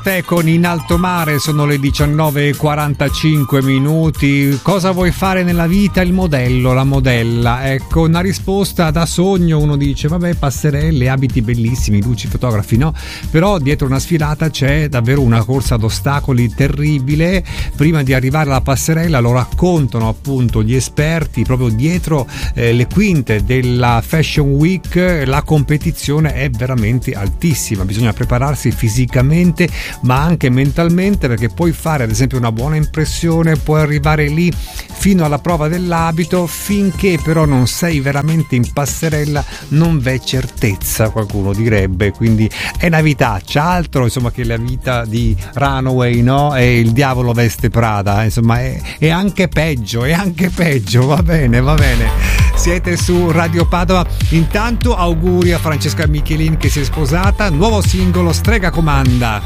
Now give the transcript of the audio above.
te con In Alto Mare, sono le 19:45. Cosa vuoi fare nella vita? Il modello, la modella. Ecco, una risposta da sogno. Uno dice, vabbè, passerelle, abiti bellissimi, luci, fotografi, no? Però dietro una sfilata c'è davvero una corsa ad ostacoli terribile. Prima di arrivare alla passerella lo raccontano appunto gli esperti, proprio dietro le quinte della Fashion Week la competizione è veramente altissima, bisogna prepararsi fisicamente ma anche mentalmente, perché puoi fare ad esempio una buona impressione, puoi arrivare lì fino alla prova dell'abito, finché però non sei veramente in passerella non v'è certezza, qualcuno direbbe, quindi è una vitaccia, altro insomma che la vita di Runway, no? E il diavolo veste Prada, insomma è anche peggio, va bene. Siete su Radio Padova. Intanto auguri a Francesca Michelin che si è sposata, nuovo singolo Strega Comanda.